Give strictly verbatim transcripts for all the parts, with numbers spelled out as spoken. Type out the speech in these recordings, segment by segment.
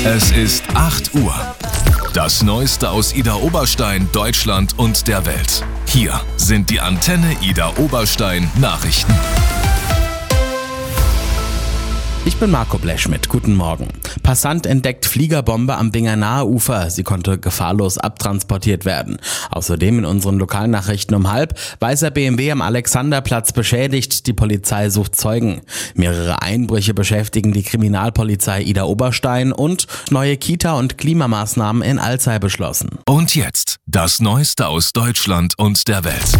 Es ist acht Uhr. Das Neueste aus Idar Oberstein, Deutschland und der Welt. Hier sind die Antenne Idar Oberstein Nachrichten. Ich bin Marco Bleschmidt. Guten Morgen. Passant entdeckt Fliegerbombe am Bingernahe Ufer. Sie konnte gefahrlos abtransportiert werden. Außerdem in unseren Lokalnachrichten um halb: weißer B M W am Alexanderplatz beschädigt. Die Polizei sucht Zeugen. Mehrere Einbrüche beschäftigen die Kriminalpolizei Idar Oberstein und neue Kita- und Klimamaßnahmen in Alzey beschlossen. Und jetzt das Neueste aus Deutschland und der Welt.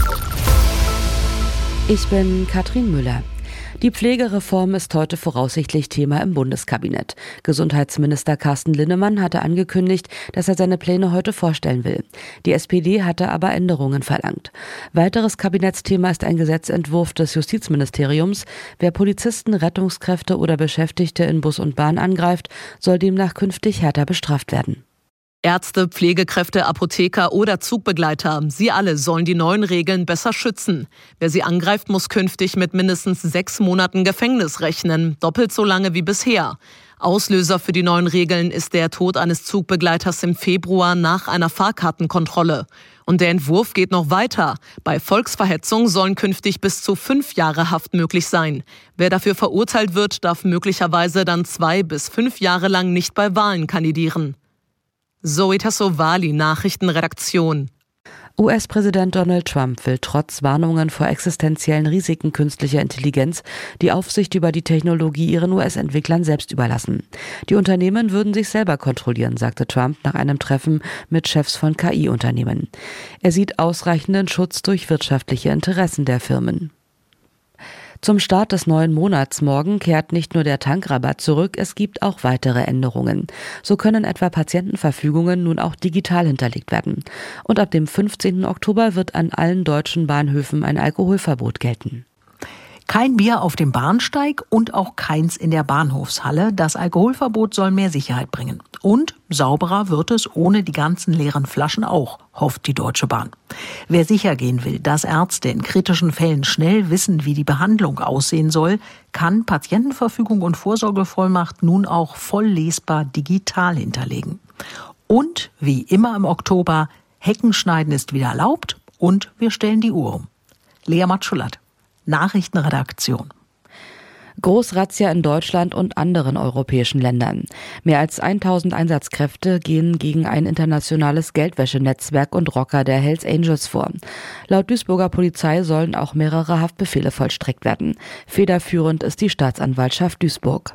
Ich bin Katrin Müller. Die Pflegereform ist heute voraussichtlich Thema im Bundeskabinett. Gesundheitsminister Carsten Linnemann hatte angekündigt, dass er seine Pläne heute vorstellen will. Die S P D hatte aber Änderungen verlangt. Weiteres Kabinettsthema ist ein Gesetzentwurf des Justizministeriums. Wer Polizisten, Rettungskräfte oder Beschäftigte in Bus und Bahn angreift, soll demnach künftig härter bestraft werden. Ärzte, Pflegekräfte, Apotheker oder Zugbegleiter, sie alle sollen die neuen Regeln besser schützen. Wer sie angreift, muss künftig mit mindestens sechs Monaten Gefängnis rechnen, doppelt so lange wie bisher. Auslöser für die neuen Regeln ist der Tod eines Zugbegleiters im Februar nach einer Fahrkartenkontrolle. Und der Entwurf geht noch weiter. Bei Volksverhetzung sollen künftig bis zu fünf Jahre Haft möglich sein. Wer dafür verurteilt wird, darf möglicherweise dann zwei bis fünf Jahre lang nicht bei Wahlen kandidieren. Zoe Tassovali, Nachrichtenredaktion. U S-Präsident Donald Trump will trotz Warnungen vor existenziellen Risiken künstlicher Intelligenz die Aufsicht über die Technologie ihren U S-Entwicklern selbst überlassen. Die Unternehmen würden sich selber kontrollieren, sagte Trump nach einem Treffen mit Chefs von K I-Unternehmen. Er sieht ausreichenden Schutz durch wirtschaftliche Interessen der Firmen. Zum Start des neuen Monats morgen kehrt nicht nur der Tankrabatt zurück, es gibt auch weitere Änderungen. So können etwa Patientenverfügungen nun auch digital hinterlegt werden. Und ab dem fünfzehnten Oktober wird an allen deutschen Bahnhöfen ein Alkoholverbot gelten. Kein Bier auf dem Bahnsteig und auch keins in der Bahnhofshalle. Das Alkoholverbot soll mehr Sicherheit bringen. Und sauberer wird es ohne die ganzen leeren Flaschen auch, hofft die Deutsche Bahn. Wer sicher gehen will, dass Ärzte in kritischen Fällen schnell wissen, wie die Behandlung aussehen soll, kann Patientenverfügung und Vorsorgevollmacht nun auch voll lesbar digital hinterlegen. Und wie immer im Oktober, Heckenschneiden ist wieder erlaubt und wir stellen die Uhr um. Lea Matschulat, Nachrichtenredaktion. Großrazzia in Deutschland und anderen europäischen Ländern. Mehr als tausend Einsatzkräfte gehen gegen ein internationales Geldwäschenetzwerk und Rocker der Hells Angels vor. Laut Duisburger Polizei sollen auch mehrere Haftbefehle vollstreckt werden. Federführend ist die Staatsanwaltschaft Duisburg.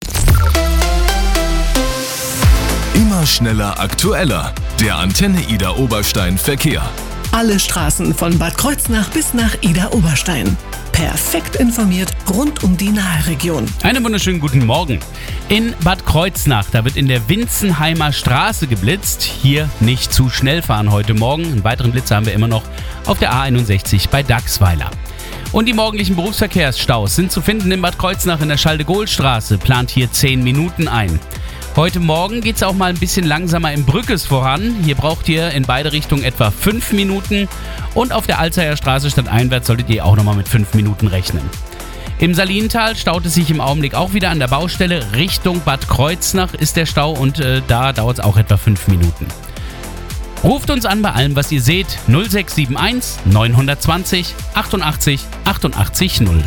Immer schneller, aktueller. Der Antenne Idar Oberstein Verkehr. Alle Straßen von Bad Kreuznach bis nach Idar Oberstein. Perfekt informiert rund um die Naheregion. Einen wunderschönen guten Morgen. In Bad Kreuznach, da wird in der Winzenheimer Straße geblitzt. Hier nicht zu schnell fahren heute Morgen. Einen weiteren Blitzer haben wir immer noch auf der A einundsechzig bei Dachsweiler. Und die morgendlichen Berufsverkehrsstaus sind zu finden in Bad Kreuznach in der Schalde-Gohl-Straße. Plant hier zehn Minuten ein. Heute Morgen geht es auch mal ein bisschen langsamer im Brückes voran. Hier braucht ihr in beide Richtungen etwa fünf Minuten. Und auf der Alzeyer Straße stadteinwärts solltet ihr auch nochmal mit fünf Minuten rechnen. Im Salintal staut es sich im Augenblick auch wieder an der Baustelle. Richtung Bad Kreuznach ist der Stau und äh, da dauert es auch etwa fünf Minuten. Ruft uns an bei allem, was ihr seht. null sechs sieben eins neun zwei null achtundachtzig achtundachtzig null.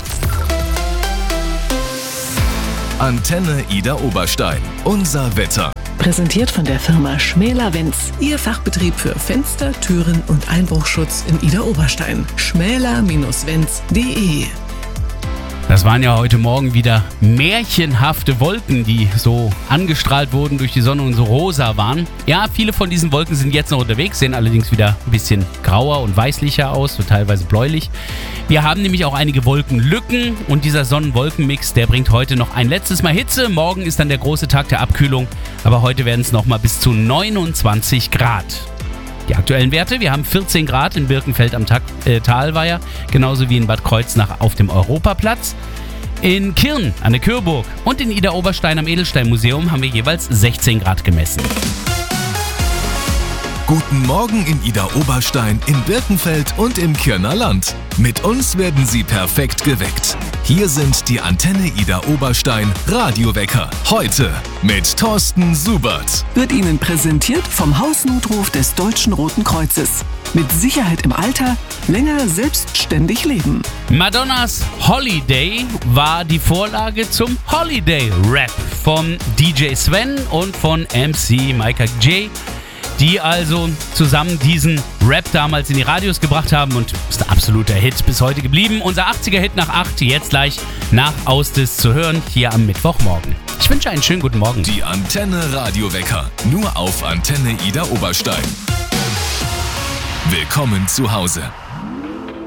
Antenne Idar Oberstein. Unser Wetter. Präsentiert von der Firma Schmäler-Wenz. Ihr Fachbetrieb für Fenster, Türen und Einbruchschutz in Idar Oberstein. schmäler Bindestrich wenz punkt de. Das waren ja heute Morgen wieder märchenhafte Wolken, die so angestrahlt wurden durch die Sonne und so rosa waren. Ja, viele von diesen Wolken sind jetzt noch unterwegs, sehen allerdings wieder ein bisschen grauer und weißlicher aus, so teilweise bläulich. Wir haben nämlich auch einige Wolkenlücken und dieser Sonnen-Wolken-Mix, der bringt heute noch ein letztes Mal Hitze. Morgen ist dann der große Tag der Abkühlung, aber heute werden es nochmal bis zu neunundzwanzig Grad. Die aktuellen Werte, wir haben vierzehn Grad in Birkenfeld am Tag, äh, Talweiher, genauso wie in Bad Kreuznach auf dem Europaplatz. In Kirn an der Kürburg und in Idar Oberstein am Edelsteinmuseum haben wir jeweils sechzehn Grad gemessen. Guten Morgen in Idar-Oberstein, in Birkenfeld und im Kirner Land. Mit uns werden Sie perfekt geweckt. Hier sind die Antenne Idar-Oberstein Radiowecker. Heute mit Thorsten Subert. Wird Ihnen präsentiert vom Hausnotruf des Deutschen Roten Kreuzes. Mit Sicherheit im Alter, länger selbstständig leben. Madonnas Holiday war die Vorlage zum Holiday Rap von D J Sven und von M C Micah J, die also zusammen diesen Rap damals in die Radios gebracht haben und ist ein absoluter Hit bis heute geblieben. Unser achtziger-Hit nach acht, jetzt gleich nach Austis zu hören, hier am Mittwochmorgen. Ich wünsche einen schönen guten Morgen. Die Antenne Radiowecker, nur auf Antenne Idar-Oberstein. Willkommen zu Hause.